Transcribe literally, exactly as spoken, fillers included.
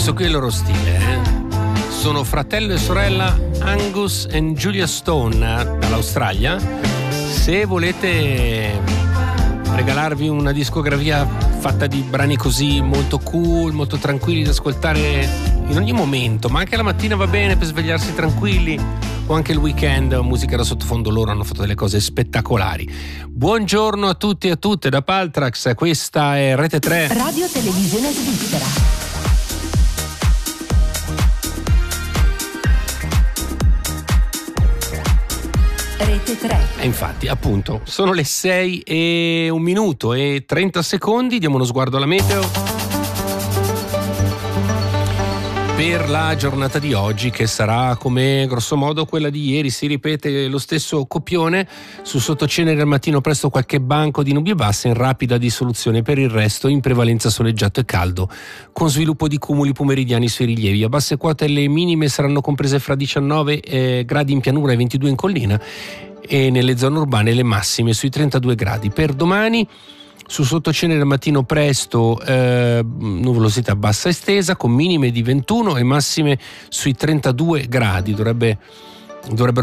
Questo qui è il loro stile, eh? Sono fratello e sorella Angus e Julia Stone dall'Australia. Se volete regalarvi una discografia fatta di brani così molto cool, molto tranquilli da ascoltare in ogni momento, ma anche la mattina va bene per svegliarsi tranquilli, o anche il weekend, musica da sottofondo, loro hanno fatto delle cose spettacolari. Buongiorno a tutti e a tutte da Paltrax, questa è Rete tre Radio Televisione Svizzera. Rete tre. E infatti, appunto, sono le sei e un minuto e trenta secondi, diamo uno sguardo alla meteo per la giornata di oggi, che sarà come grosso modo quella di ieri. Si ripete lo stesso copione, su sottocenere al mattino presto qualche banco di nubi basse in rapida dissoluzione, per il resto in prevalenza soleggiato e caldo, con sviluppo di cumuli pomeridiani sui rilievi. A basse quote le minime saranno comprese fra diciannove eh, gradi in pianura e ventidue in collina, e nelle zone urbane le massime sui trentadue gradi. Per domani su sottocenere al mattino presto eh, nuvolosità bassa estesa con minime di ventuno e massime sui trentadue gradi. Dovrebbe, dovrebbero